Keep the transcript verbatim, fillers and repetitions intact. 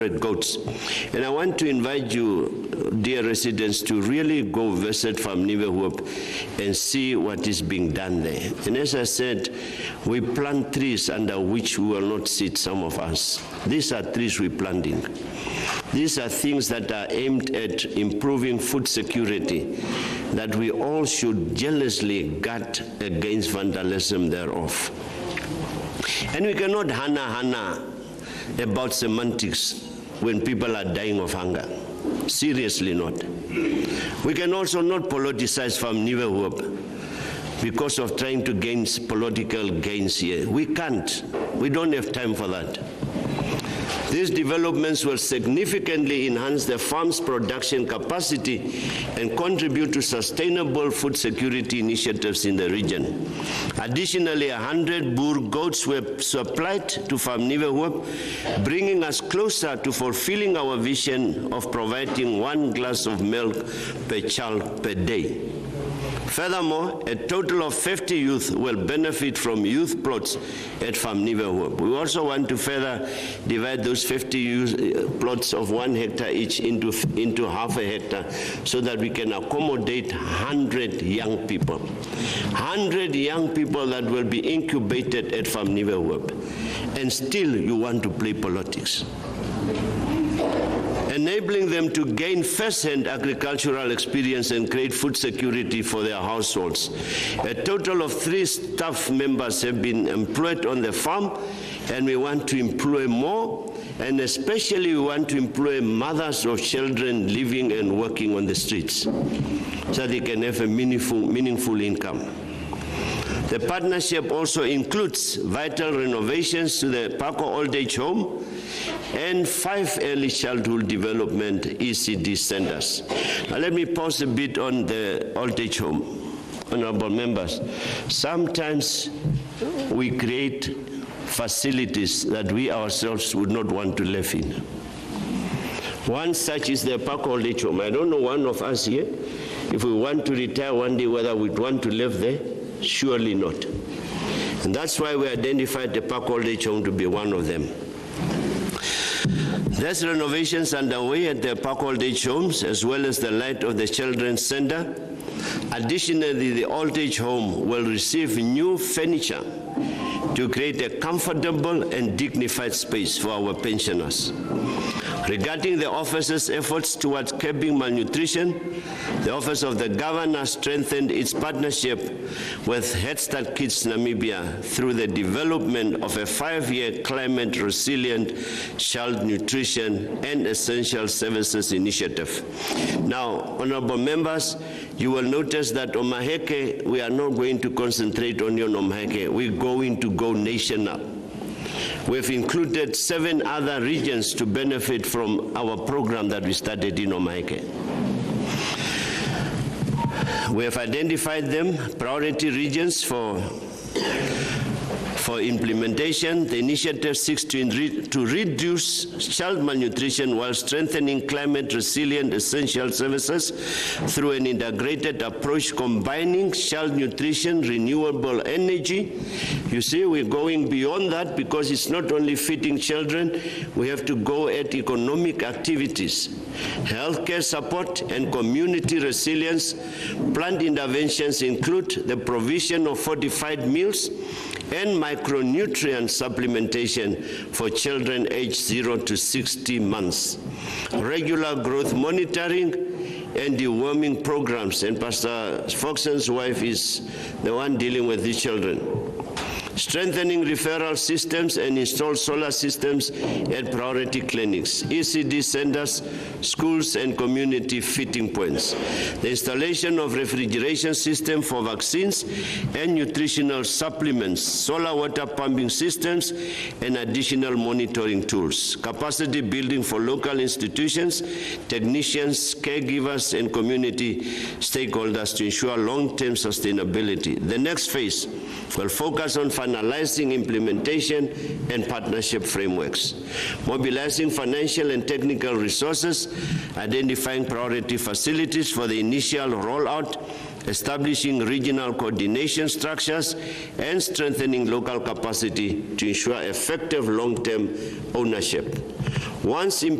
goats. And I want to invite you, dear residents, to really go visit Farm Nieuwehoop and see what is being done there. And as I said, we plant trees under which we will not sit, some of us. These are trees we're planting. These are things that are aimed at improving food security, that we all should jealously guard against vandalism thereof. And we cannot hana-hana about semantics when people are dying of hunger. Seriously not. We can also not politicize Farm Nieuwehoop because of trying to gain political gains here. We can't. We don't have time for that. These developments will significantly enhance the farm's production capacity and contribute to sustainable food security initiatives in the region. Additionally, one hundred Boer goats were supplied to Farm Nieuwehoop, bringing us closer to fulfilling our vision of providing one glass of milk per child per day. Furthermore, a total of fifty youth will benefit from youth plots at Farm Nieuwehoop. We also want to further divide those fifty youth plots of one hectare each into, into half a hectare so that we can accommodate one hundred young people. one hundred young people that will be incubated at Farm Nieuwehoop. And still you want to play politics. Enabling them to gain first-hand agricultural experience and create food security for their households. A total of three staff members have been employed on the farm, and we want to employ more, and especially we want to employ mothers of children living and working on the streets so they can have a meaningful, meaningful income. The partnership also includes vital renovations to the Pako Old Age Home and five early childhood development E C D centers. Now let me pause a bit on the old age home. Honorable members, sometimes we create facilities that we ourselves would not want to live in. One such is the Pako Old Age Home. I don't know one of us here, if we want to retire one day, whether we'd want to live there. Surely not. And that's why we identified the Pako Old Age Home to be one of them. There's renovations underway at the Pako Old Age Homes, as well as the Light of the Children's Center. Additionally, the Old Age Home will receive new furniture to create a comfortable and dignified space for our pensioners. Regarding the office's efforts towards curbing malnutrition, the Office of the Governor strengthened its partnership with Head Start Kids Namibia through the development of a five-year climate-resilient child nutrition and essential services initiative. Now, honorable members, you will notice that on Maheke, we are not going to concentrate only on Maheke. We're going to go national. We've included seven other regions to benefit from our program that we started in Omaheke. We have identified them, priority regions for, for implementation. The initiative seeks to, to reduce child malnutrition while strengthening climate-resilient essential services through an integrated approach combining child nutrition, renewable energy. You see, we're going beyond that because it's not only feeding children, we have to go at economic activities, healthcare support and community resilience. Planned interventions include the provision of fortified meals and micronutrient supplementation for children aged zero to sixty months, regular growth monitoring and deworming programs, and Pastor Foxen's wife is the one dealing with these children. Strengthening referral systems and install solar systems at priority clinics, E C D centers, schools, and community feeding points. The installation of refrigeration system for vaccines and nutritional supplements, solar water pumping systems, and additional monitoring tools. Capacity building for local institutions, technicians, caregivers, and community stakeholders to ensure long-term sustainability. The next phase will focus on finalizing implementation and partnership frameworks, mobilizing financial and technical resources, identifying priority facilities for the initial rollout, establishing regional coordination structures, and strengthening local capacity to ensure effective long-term ownership. Once